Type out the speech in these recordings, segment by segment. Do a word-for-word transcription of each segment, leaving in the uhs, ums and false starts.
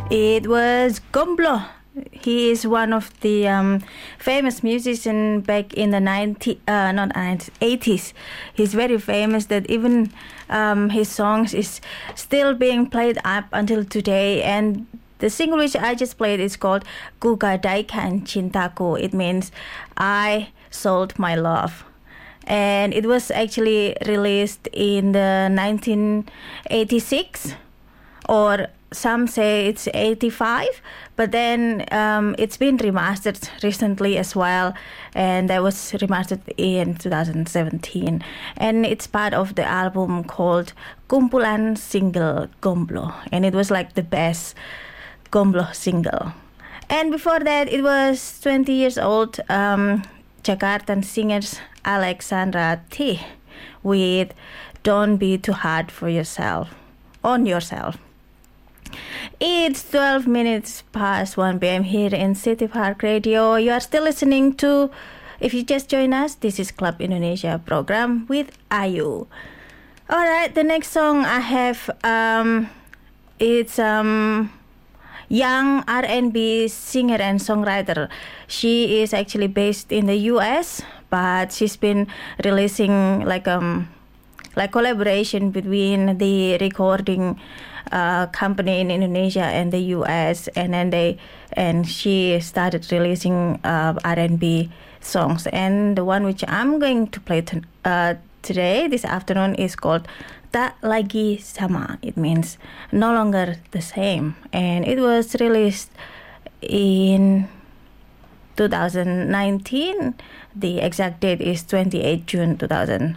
It was Gomblo. He is one of the um, famous musicians back in the nineties, uh, not nineties, eighties. He's very famous that even um, his songs is still being played up until today. And the single which I just played is called Ku Gadaikan Cintaku. It means I sold my love. And it was actually released in the nineteen eighty-six, or some say it's eighty-five, but then um, it's been remastered recently as well, and that was remastered in two thousand seventeen, and it's part of the album called Kumpulan Single Gomblo, and it was like the best Gomblo single. And before that, it was twenty years old, um, Jakartan singers Alexandra T with Don't Be Too Hard for Yourself, on Yourself. It's twelve minutes past one p.m. here in City Park Radio. You are still listening to, if you just join us, this is Club Indonesia program with Ayu. Alright, the next song I have, um, it's um, young R and B singer and songwriter. She is actually based in the U S, but she's been releasing like um like collaboration between the recording uh, company in Indonesia and the U S, and then they and she started releasing uh, R and B songs. And the one which I'm going to play t- uh, today, this afternoon, is called Tak Lagi Sama. It means no longer the same, and it was released in two thousand nineteen. The exact date is twenty-eighth June two thousand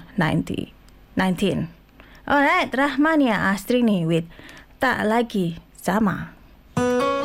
nineteen. Alright, Rahmania Astrini with Tak Lagi Sama.